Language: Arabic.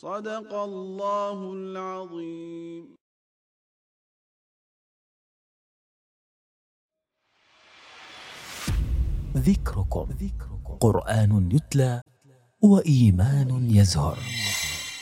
صدق الله العظيم. ذكركم قرآن يتلى وإيمان يزهر.